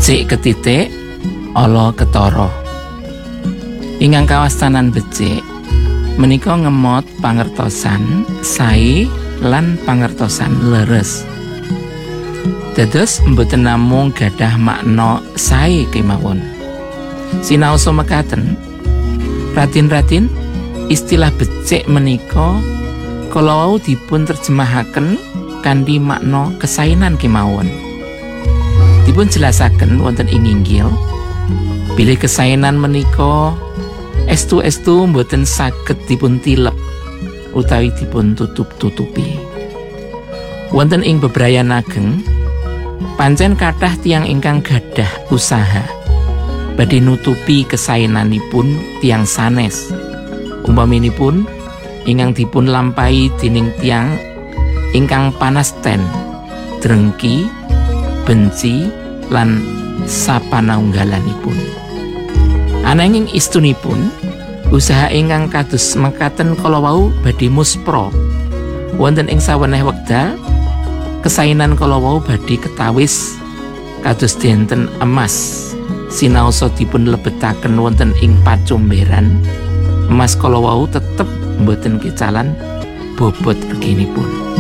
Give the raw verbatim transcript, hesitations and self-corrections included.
becik ketitik ala ketara. Ingkang kawastanan becik menika ngemot pangertosan sae lan pangertosan leres. Dados mboten namung gadah makna sae kemawon. Sinaosa mekaten, radin-radin istilah becik menika kala wau dipun terjemahaken kanthi makna kesainan kemawon. Dipun jelasaken wonten ing inggil bilih kesainan menika estu-estu mboten saged dipun tilep utawi dipun tutup-tutupi. Wonten ing bebrayan ageng pancen kathah tiyang ingkang gadah usaha badhe nutupi kesaenanipun tiyang sanes. Umpaminipun ingkang dipun lampahi dening tiyang ingkang panasten, drengki, benci lan sapanunggalanipun. Ananging istunipun usaha ingkang kados mekaten kala wau badhe muspra. Wonten ing saweneh wekdal kesainan kala wau badhe ketawis kados dinten emas sinaosa dipun lebetaken wonten ing pacumberan. Emas kala wau tetep mboten kecalan bobot reginipun.